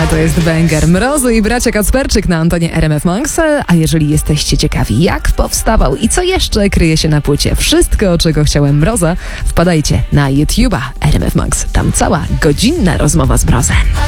To jest banger. Mrozu i bracia Kacperczyk na antonie RMF Max. A jeżeli jesteście ciekawi, jak powstawał i co jeszcze kryje się na płycie Wszystko, czego chciałem Mroza, wpadajcie na YouTube'a RMF Max. Tam cała godzinna rozmowa z Mrozem.